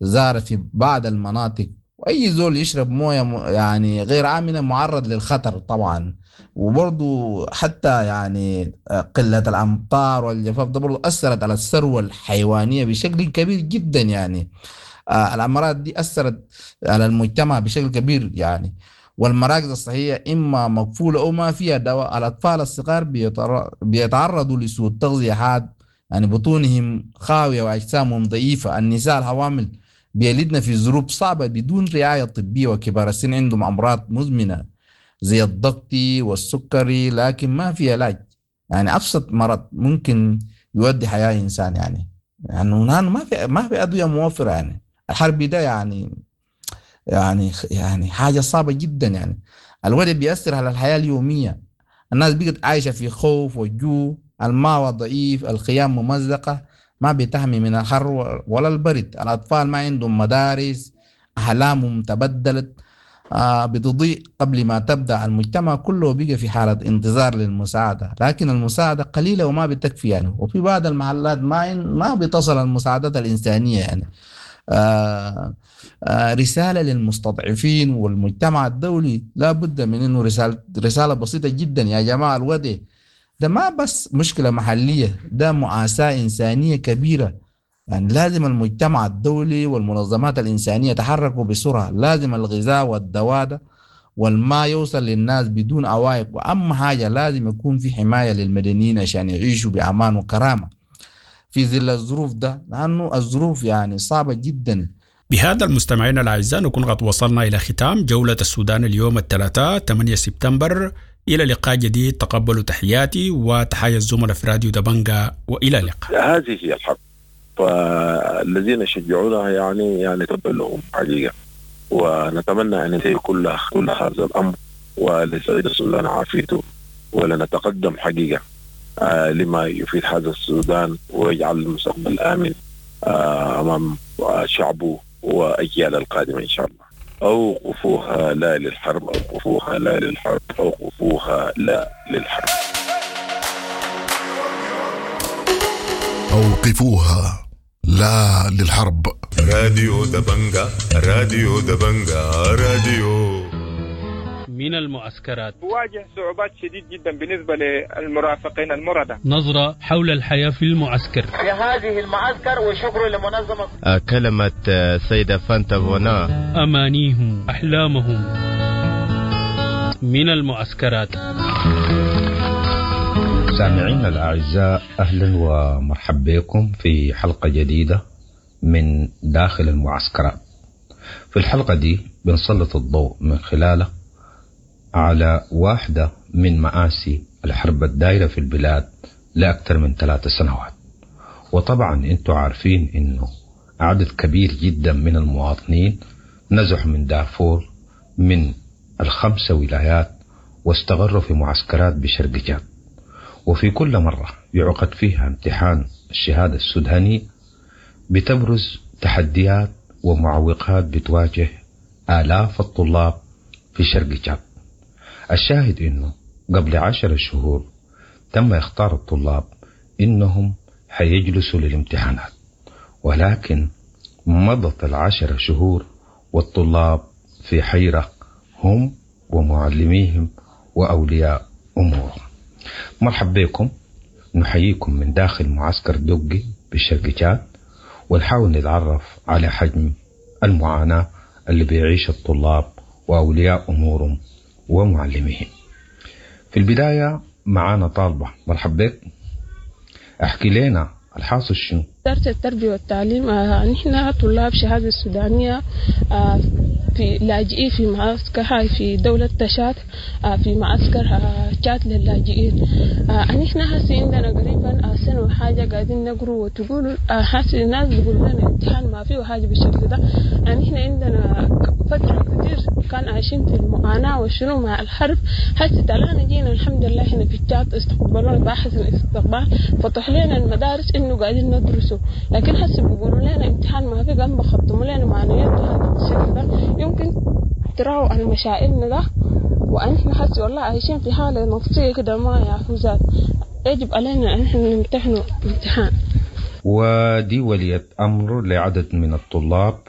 زارت في بعض المناطق. واي زول يشرب مويه يعني غير امنه معرض للخطر طبعا. وبرضو حتى يعني قله الامطار والجفاف ده برضو اثرت على الثروه الحيوانيه بشكل كبير جدا يعني. الامراض دي اثرت على المجتمع بشكل كبير يعني. والمراكز الصحيه اما مقفوله او ما فيها دواء. الاطفال الصغار بيتعرضوا لسوء التغذيه حاد، يعني بطونهم خاويه واجسامهم ضعيفه. النساء الحوامل بيلدن في ظروف صعبة بدون رعاية طبية، وكبار السن عندهم أمراض مزمنة زي الضغط والسكري لكن ما في علاج. يعني أبسط مرض ممكن يودي حياة إنسان يعني ما في أدوية موفرة يعني. الحرب ده يعني حاجة صعبة جدا يعني. الوضع بيأثر على الحياة اليومية. الناس بقت عايشة في خوف وجوع، الماء ضعيف، الخيام ممزقة، ما بتحمي من الحر ولا البرد. الأطفال ما عندهم مدارس، أحلامهم تبدلت، بتضيء قبل ما تبدأ. المجتمع كله بقى في حالة انتظار للمساعدة، لكن المساعدة قليلة وما بتكفي يعني. وفي بعض المحلات ما بتصل المساعدات الإنسانية يعني. آه رسالة للمستضعفين والمجتمع الدولي، لا بد من انه رسالة بسيطة جدا. يا جماعة الوضع ده ما بس مشكلة محلية، ده مأساة إنسانية كبيرة. يعني لازم المجتمع الدولي والمنظمات الإنسانية يتحركوا بسرعة. لازم الغذاء والدواء ده والماء يوصل للناس بدون عوائق. وأهم حاجة لازم يكون في حماية للمدنيين عشان يعيشوا بأمان وكرامة في ظل الظروف ده، لأنه الظروف يعني صعبة جدا. بهذا المستمعين الأعزاء نكون قد وصلنا إلى ختام جولة السودان اليوم الثلاثاء 8 سبتمبر. إلى لقاء جديد، تقبلوا تحياتي وتحية الزملاء في راديو دبنجا، وإلى اللقاء. هذه هي الحرب، فالذين يشجعونها يعني تبقى لهم حقيقة، ونتمنى أن ينتهي كل هذا الأمر ولسعيد السودان عافيته، ولنتقدم حقيقة لما يفيد هذا السودان ويجعل المستقبل آمن أمام شعبه وأجيال القادمة إن شاء الله. أوقفوها لا للحرب، أوقفوها لا للحرب، أوقفوها لا للحرب. أوقفوها لا للحرب. راديو دبنجا، راديو دبنجا، راديو. من المعسكرات تواجه صعوبات شديد جدا بالنسبة للمرافقين المردة. نظرة حول الحياة في المعسكر. في هذه المعسكر وشكر لمنظمة كلمة سيدة فانتا فونا. أمانيهم، أحلامهم. من المعسكرات. سامعين الأعزاء، أهلا ومرحبا بكم في حلقة جديدة من داخل المعسكرات. في الحلقة دي بنسلط الضوء من خلاله على واحدة من مآسي الحرب الدائرة في البلاد لأكثر من 3 سنوات. وطبعا انتوا عارفين انه عدد كبير جدا من المواطنين نزحوا من دارفور من ال5 ولايات واستقروا في معسكرات بشرق جاد. وفي كل مرة يعقد فيها امتحان الشهادة السوداني بتبرز تحديات ومعوقات بتواجه آلاف الطلاب في شرق جاد. الشاهد انه قبل 10 شهور تم اختار الطلاب انهم حيجلسوا للامتحانات، ولكن مضت 10 شهور والطلاب في حيرة، هم ومعلميهم وأولياء أمورهم. مرحبا بكم، نحييكم من داخل معسكر دقي بالشرق جاد، ونحاول نتعرف على حجم المعاناة اللي بيعيش الطلاب وأولياء أمورهم ومعلميهم. في البداية معانا طالبة. مرحبا بك، احكي لنا الحاصل شنو؟ وزارة التربية والتعليم نحن طلاب شهادة السودانية في لاجئين في معسكر هاي في دولة تشاد، في معسكر تشاد للاجئين. نحن هسي عندنا قريبا سنة وحاجة قاعدين نقروا، وتقول هسي الناس بيقولوا لنا امتحان ما فيه حاجة بالشكل ده. نحن عندنا فترة كتير كان عايشين في المعاناة وشنو مع الحرب. هسي طلعنا جينا الحمد لله هنا في تشاد، استقبلونا بأحسن الاستقبال، فتح لنا المدارس انه قاعدين ندرسوا. لكن هسه بيقولوا لنا امتحان ما في، قام بخطموا لنا معنويات هذا الشيء ده. يمكن تراوا عن مشاعرنا ده، وأنحنا هسه والله عايشين في حالة نفسية كده ما يعرفوزات. يجب علينا أن احنا نمتحنوا امتحان. ودي ولية أمر لعدد من الطلاب